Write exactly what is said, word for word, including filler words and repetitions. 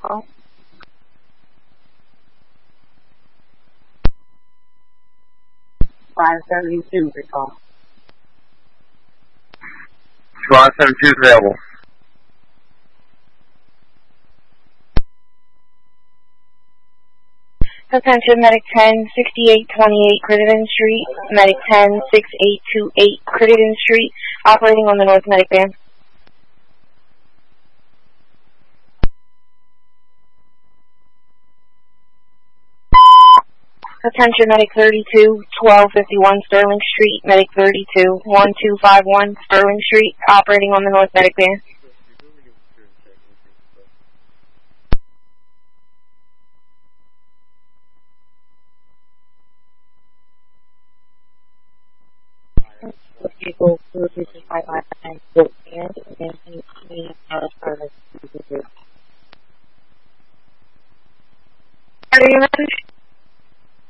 recall. five seventy-two recall. five seventy-two is available. Attention, Medic ten, sixty-eight twenty-eight Crittenden Street, Medic ten, sixty-eight twenty-eight Crittenden Street, operating on the North Medic Band. Attention, Medic thirty-two, twelve fifty-one Sterling Street, Medic thirty-two, twelve fifty-one Sterling Street, operating on the North Medic Band. People who is by and both and and any out of service. Are you message?